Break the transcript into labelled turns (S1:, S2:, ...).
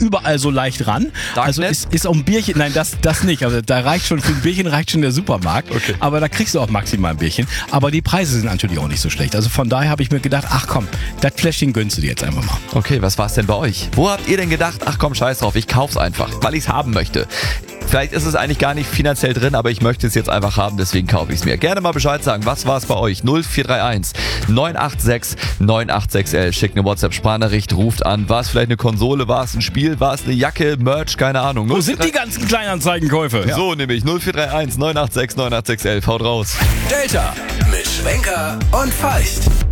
S1: überall so leicht ran. Also ist auch ein Bierchen, nein, das nicht. Also da reicht schon, für ein Bierchen reicht schon der Supermarkt. Okay. Aber da kriegst du auch maximal ein Bierchen. Aber die Preise sind natürlich auch nicht so schlecht. Also von daher habe ich mir gedacht, ach komm, das Fläschchen gönnst du dir jetzt einfach mal.
S2: Okay, was war's denn bei euch? Wo habt ihr denn gedacht, ach komm, scheiß drauf, ich kauf's einfach, weil ich's haben möchte? Vielleicht ist es eigentlich gar nicht finanziell drin, aber ich möchte es jetzt einfach haben, deswegen kaufe ich es mir. Gerne mal Bescheid sagen, was war es bei euch? 0431 986 98611. Schickt eine WhatsApp-Sprachnachricht, ruft an. War es vielleicht eine Konsole, war es ein Spiel, war es eine Jacke, Merch, keine Ahnung.
S1: Wo sind die ganzen Kleinanzeigenkäufe? Ja.
S2: So nämlich 0431 986 98611. Haut raus.
S3: Delta mit Schwenker und Feist.